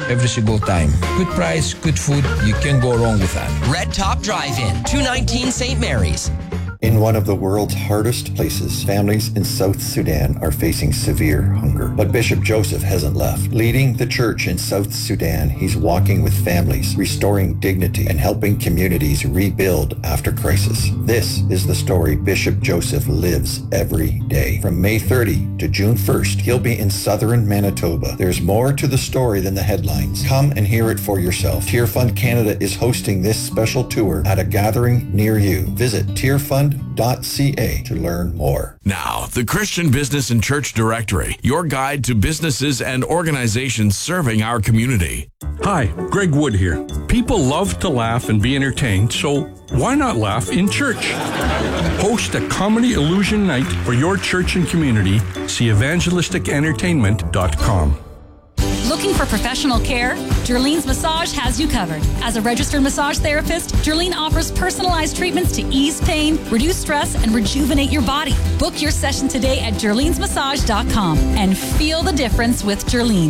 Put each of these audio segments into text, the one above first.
every single time. Good price, good food, you can't go wrong with that. Red Top Drive-In, 219 St. Mary's. In one of the world's hardest places, families in South Sudan are facing severe hunger. But Bishop Joseph hasn't left. Leading the church in South Sudan, he's walking with families, restoring dignity, and helping communities rebuild after crisis. This is the story Bishop Joseph lives every day. From May 30 to June 1st, he'll be in southern Manitoba. There's more to the story than the headlines. Come and hear it for yourself. Tear Fund Canada is hosting this special tour at a gathering near you. Visit tearfund.ca to learn more. Now, the Christian Business and Church Directory, your guide to businesses and organizations serving our community. Hi, Greg Wood here. People love to laugh and be entertained, so why not laugh in church? Host a comedy illusion night for your church and community. See evangelisticentertainment.com. Looking for professional care? Jerlene's Massage has you covered. As a registered massage therapist, Jerlene offers personalized treatments to ease pain, reduce stress, and rejuvenate your body. Book your session today at jerlenesmassage.com and feel the difference with Jerlene.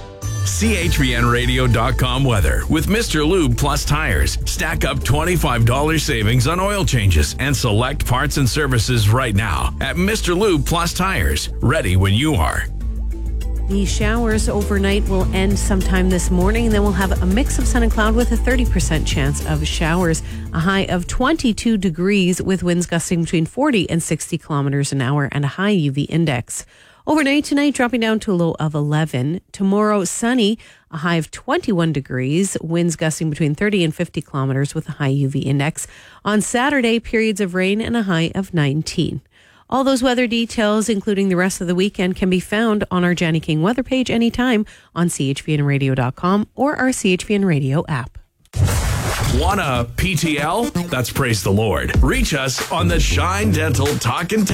CHVNradio.com weather with Mr. Lube Plus Tires. Stack up $25 savings on oil changes and select parts and services right now at Mr. Lube Plus Tires. Ready when you are. The showers overnight will end sometime this morning, and then we'll have a mix of sun and cloud with a 30% chance of showers. A high of 22 degrees with winds gusting between 40 and 60 kilometers an hour and a high UV index. Overnight tonight, dropping down to a low of 11. Tomorrow, sunny, a high of 21 degrees, winds gusting between 30 and 50 kilometers with a high UV index. On Saturday, periods of rain and a high of 19. All those weather details, including the rest of the weekend, can be found on our Janny King weather page anytime on chvnradio.com or our CHVN Radio app. Want a PTL? That's praise the Lord. Reach us on the Shine Dental Talk and